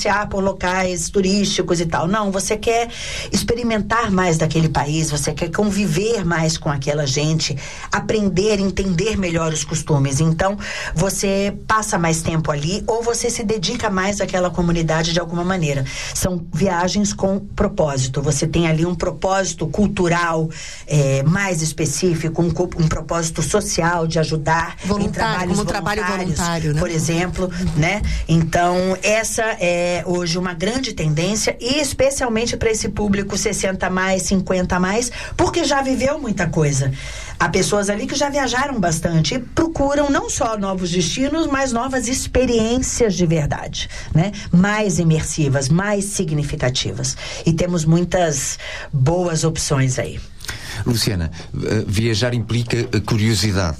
por locais turísticos e tal. Não, você quer experimentar mais daquele país, você quer conviver mais com aquela gente, aprender, entender melhor os costumes. Então, você passa mais tempo ali ou você se dedica mais àquela comunidade de alguma maneira. São viagens com propósito. Você tem ali um propósito cultural mais específico, um propósito social de ajudar em trabalhos como trabalho voluntário, né? Por exemplo, né? Então, essa é hoje uma grande tendência, e especialmente para esse público 60 mais, 50 mais, porque já viveu muita coisa. Há pessoas ali que já viajaram bastante e procuram não só novos destinos, mas novas experiências de verdade, né? Mais imersivas, mais significativas. E temos muitas boas opções aí. Luciana, viajar implica curiosidade.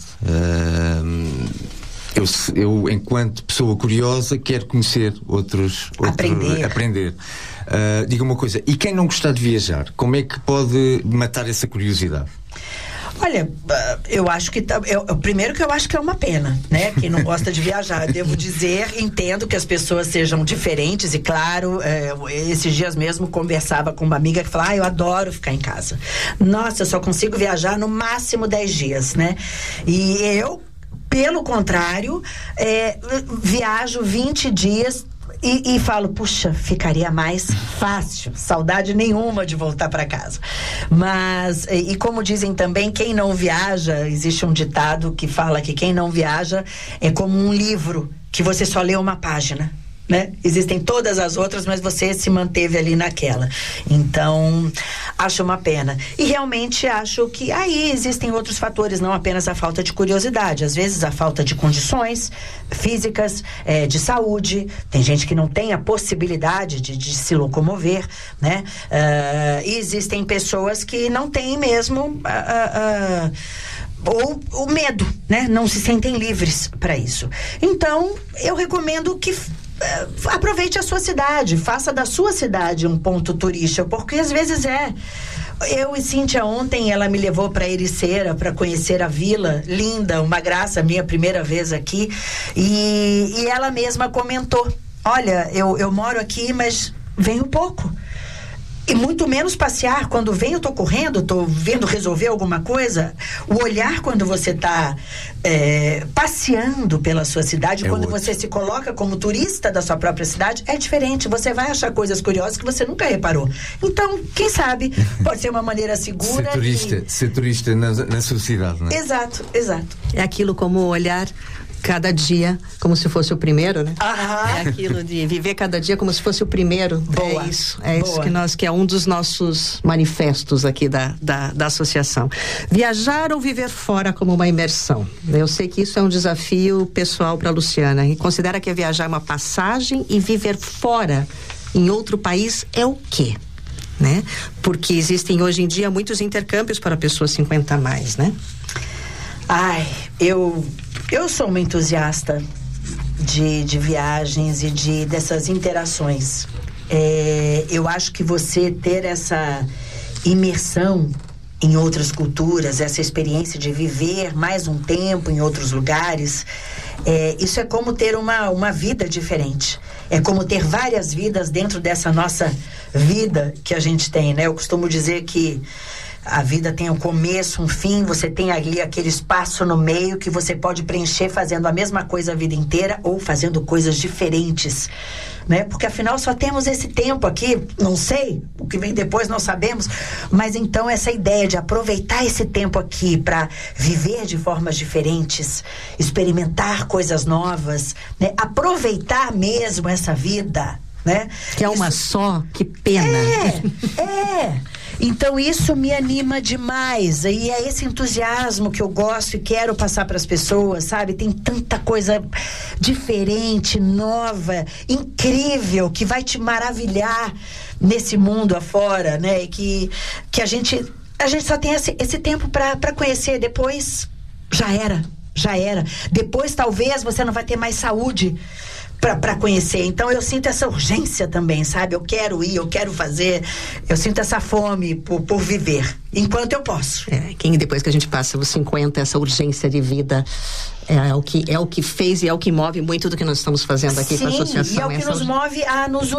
Eu, enquanto pessoa curiosa, quero conhecer outros aprender. Diga uma coisa, e quem não gostar de viajar, como é que pode matar essa curiosidade? Olha, eu acho que primeiro que eu acho que é uma pena, né? Quem não gosta de viajar, devo dizer, entendo que as pessoas sejam diferentes e claro, esses dias mesmo conversava com uma amiga que falava, eu adoro ficar em casa. Nossa, eu só consigo viajar no máximo 10 dias, né? E eu, pelo contrário, viajo 20 dias e falo, puxa, ficaria mais fácil, saudade nenhuma de voltar para casa. Mas, e como dizem também, quem não viaja, existe um ditado que fala que quem não viaja é como um livro que você só lê uma página, né? Existem todas as outras, mas você se manteve ali naquela. Então, acho uma pena. E realmente acho que aí existem outros fatores, não apenas a falta de curiosidade. Às vezes a falta de condições físicas, de saúde. Tem gente que não tem a possibilidade de se locomover, né? E existem pessoas que não têm mesmo ou o medo, né? Não se sentem livres para isso. Então, eu recomendo que aproveite a sua cidade, faça da sua cidade um ponto turístico, porque às vezes eu e Cíntia ontem, ela me levou para Ericeira para conhecer a vila, linda, uma graça, minha primeira vez aqui, e ela mesma comentou, olha, eu moro aqui, mas venho pouco. E muito menos passear. Quando venho, eu tô correndo, tô vendo resolver alguma coisa. O olhar quando você tá passeando pela sua cidade, quando você se coloca como turista da sua própria cidade, é diferente. Você vai achar coisas curiosas que você nunca reparou. Então, quem sabe, pode ser uma maneira segura. Ser turista na sua cidade, né? Exato. É aquilo como olhar cada dia como se fosse o primeiro, né? Aham. É aquilo de viver cada dia como se fosse o primeiro. Boa. É isso que é um dos nossos manifestos aqui da associação. Viajar ou viver fora como uma imersão. Eu sei que isso é um desafio pessoal para a Luciana. E considera que viajar é uma passagem e viver fora em outro país é o quê? Né? Porque existem hoje em dia muitos intercâmbios para pessoas 50 a mais, né? Ai, eu sou uma entusiasta de viagens e dessas interações. Eu acho que você ter essa imersão em outras culturas, essa experiência de viver mais um tempo em outros lugares, isso é como ter uma vida diferente. É como ter várias vidas dentro dessa nossa vida que a gente tem, né? Eu costumo dizer que a vida tem um começo, um fim, você tem ali aquele espaço no meio que você pode preencher fazendo a mesma coisa a vida inteira ou fazendo coisas diferentes, né? Porque afinal só temos esse tempo aqui, não sei, o que vem depois não sabemos, mas então essa ideia de aproveitar esse tempo aqui para viver de formas diferentes, experimentar coisas novas, né? Aproveitar mesmo essa vida, né? Que é uma só, que pena. Então isso me anima demais, e é esse entusiasmo que eu gosto e quero passar para as pessoas, sabe? Tem tanta coisa diferente, nova, incrível, que vai te maravilhar nesse mundo afora, né? E que a gente só tem esse tempo para conhecer, depois já era. Depois talvez você não vai ter mais saúde para conhecer. Então eu sinto essa urgência também, sabe? Eu quero ir, eu quero fazer, eu sinto essa fome por viver, enquanto eu posso. Depois que a gente passa os 50, essa urgência de vida é o que fez e é o que move muito do que nós estamos fazendo aqui. Sim, com a associação. E é o que nos move a nos